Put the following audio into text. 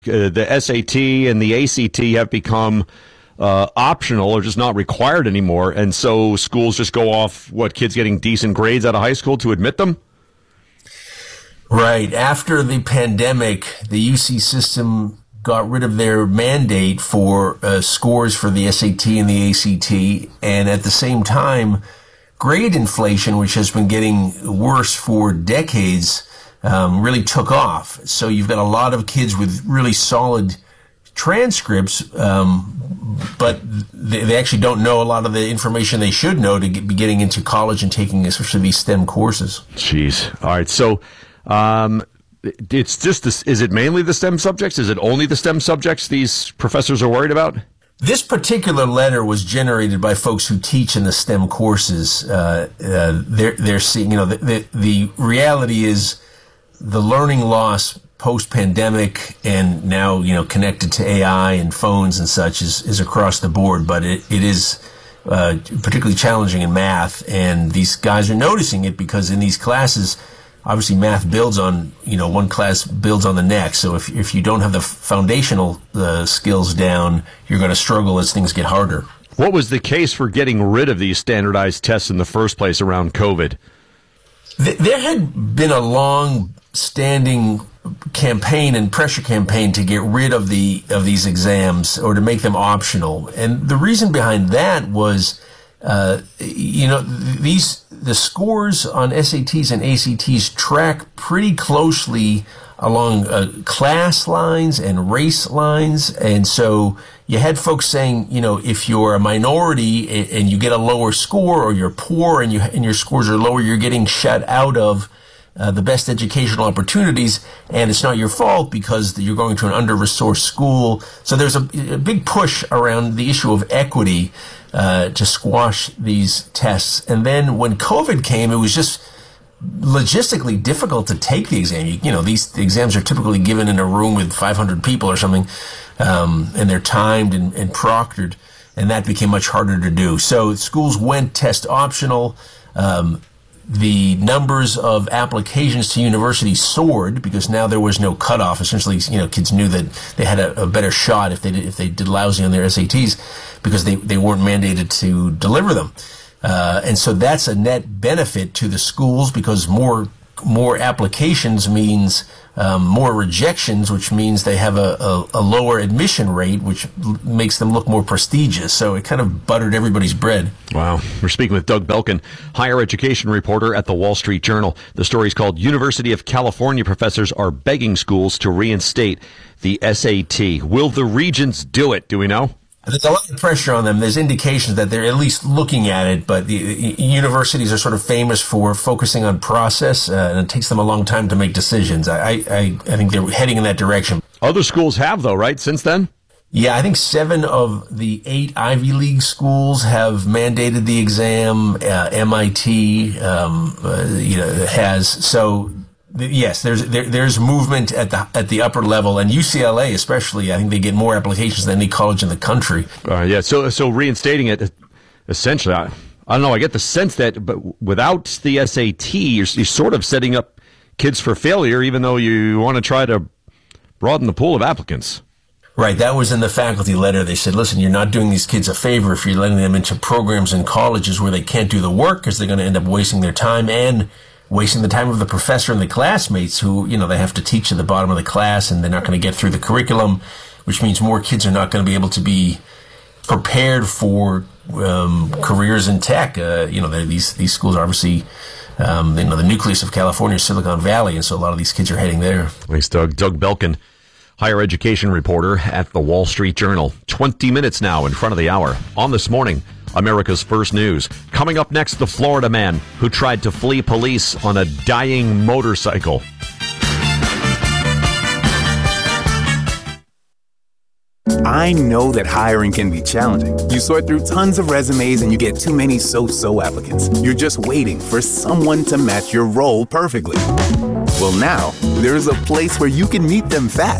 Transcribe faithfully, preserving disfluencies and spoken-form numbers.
uh, the S A T and the A C T have become uh, optional or just not required anymore. And so schools just go off what kids getting decent grades out of high school to admit them. Right. After the pandemic, the U C system got rid of their mandate for uh, scores for the S A T and the A C T. And at the same time, grade inflation, which has been getting worse for decades, um, really took off. So you've got a lot of kids with really solid transcripts, um, but they, they actually don't know a lot of the information they should know to get, be getting into college and taking especially these STEM courses. Jeez. All right. So um, it's just this, is it mainly the STEM subjects? Is it only the STEM subjects these professors are worried about? This particular letter was generated by folks who teach in the STEM courses. Uh, uh, they're, they're seeing, you know, the, the, the reality is the learning loss post-pandemic and now, you know, connected to A I and phones and such is, is across the board, but it, it is uh, particularly challenging in math. And these guys are noticing it because in these classes, obviously math builds on, you know, one class builds on the next. So if if you don't have the foundational uh, skills down, you're going to struggle as things get harder. What was the case for getting rid of these standardized tests in the first place around COVID? Th- there had been a long-standing campaign and pressure campaign to get rid of the of these exams or to make them optional. And the reason behind that was, uh, you know, these the scores on S A Ts and A C Ts track pretty closely along uh, class lines and race lines. And so you had folks saying, you know, if you're a minority and you get a lower score, or you're poor and you and your scores are lower, you're getting shut out of uh, the best educational opportunities. And it's not your fault because you're going to an under-resourced school. So there's a, a big push around the issue of equity uh, to squash these tests. And then when COVID came, it was just logistically difficult to take the exam. You, you know, these the exams are typically given in a room with five hundred people or something, um, and they're timed and, and proctored, and that became much harder to do. So schools went test optional. Um, the numbers of applications to universities soared because now there was no cutoff. Essentially, you know, kids knew that they had a, a better shot if they did, if they did lousy on their S A Ts because they, they weren't mandated to deliver them. Uh, and so that's a net benefit to the schools because more more applications means um, more rejections, which means they have a, a, a lower admission rate, which l- makes them look more prestigious. So it kind of buttered everybody's bread. Wow. We're speaking with Doug Belkin, higher education reporter at the Wall Street Journal. The story is called University of California Professors Are Begging Schools to Reinstate the S A T. Will the regents do it? Do we know? There's a lot of pressure on them. There's indications that they're at least looking at it, but the universities are sort of famous for focusing on process, uh, and it takes them a long time to make decisions. I, I, I think they're heading in that direction. Other schools have, though, right, since then? Yeah, I think seven of the eight Ivy League schools have mandated the exam. Uh, M I T, um, uh, you know, has. So yes, there's there, there's movement at the at the upper level, and U C L A especially. I think they get more applications than any college in the country. Uh, yeah, so so reinstating it, essentially, I, I don't know. I get the sense that, but without the S A T, you're, you're sort of setting up kids for failure, even though you want to try to broaden the pool of applicants. Right, that was in the faculty letter. They said, listen, you're not doing these kids a favor if you're letting them into programs and colleges where they can't do the work because they're going to end up wasting their time and wasting the time of the professor and the classmates who, you know, they have to teach at the bottom of the class and they're not going to get through the curriculum, which means more kids are not going to be able to be prepared for um, careers in tech. Uh, you know, these these schools are obviously, um, you know, the nucleus of California is Silicon Valley, and so a lot of these kids are heading there. Thanks, Doug. Doug Belkin, higher education reporter at the Wall Street Journal. twenty minutes now in front of the hour. On This Morning, America's First News. Coming up next, the Florida man who tried to flee police on a dying motorcycle. I know that hiring can be challenging. You sort through tons of resumes and you get too many so-so applicants. You're just waiting for someone to match your role perfectly. Well, now, there's a place where you can meet them fast